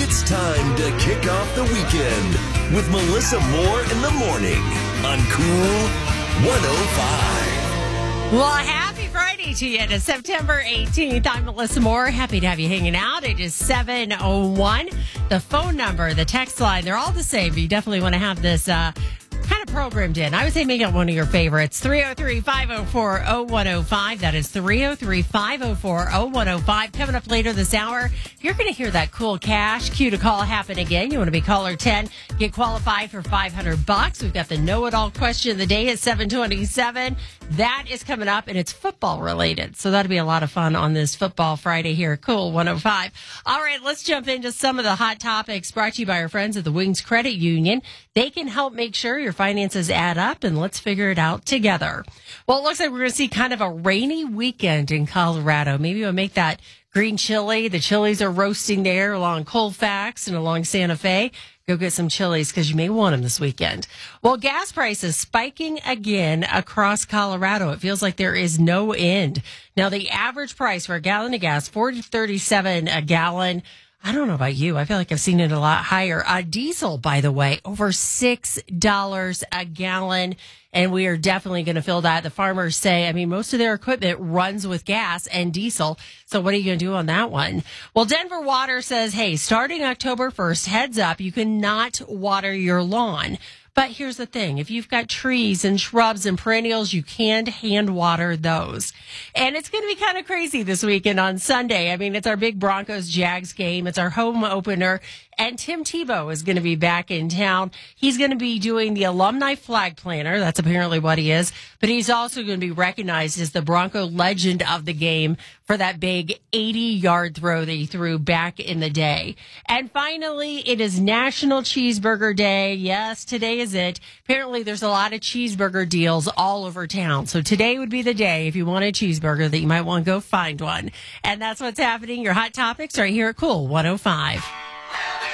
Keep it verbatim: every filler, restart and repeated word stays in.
It's time to kick off the weekend with Melissa Moore in the morning on Cool one oh five. Well, happy Friday to you. It's September eighteenth. I'm Melissa Moore. Happy to have you hanging out. It is seven oh one. The phone number, the text line, they're all the same. But you definitely want to have this uh, kind of programmed in. I would say make it one of your favorites. three oh three, five oh four, oh one oh five. That is three oh three, five oh four, oh one oh five. Coming up later this hour, you're going to hear that cool cash cue to call happen again. You want to be caller ten, get qualified for five hundred bucks. We've got the know-it-all question of the day at seven twenty-seven. That is coming up, and it's football related. So that'll be a lot of fun on this Football Friday here at Cool one oh five. All right, let's jump into some of the hot topics brought to you by our friends at the Wings Credit Union. They can help make sure your finances add up, and let's figure it out together. Well, it looks like we're going to see kind of a rainy weekend in Colorado. Maybe we'll make that green chili. The chilies are roasting there along Colfax and along Santa Fe. Go get some chilies because you may want them this weekend. Well, gas prices spiking again across Colorado. It feels like there is no end. Now, the average price for a gallon of gas, four thirty-seven a gallon. I don't know about you. I feel like I've seen it a lot higher. Uh, diesel, by the way, over six dollars a gallon. And we are definitely going to feel that. The farmers say, I mean, most of their equipment runs with gas and diesel. So what are you going to do on that one? Well, Denver Water says, hey, starting October first, heads up, you cannot water your lawn. But here's the thing. If you've got trees and shrubs and perennials, you can hand water those. And it's going to be kind of crazy this weekend on Sunday. I mean, it's our big Broncos-Jags game. It's our home opener. And Tim Tebow is going to be back in town. He's going to be doing the alumni flag planter. That's apparently what he is. But he's also going to be recognized as the Bronco legend of the game for that big eighty-yard throw that he threw back in the day. And finally, it is National Cheeseburger Day. Yes, today is it. Apparently, there's a lot of cheeseburger deals all over town. So today would be the day, if you want a cheeseburger, that you might want to go find one. And that's what's happening. Your hot topics right here at Cool one oh five.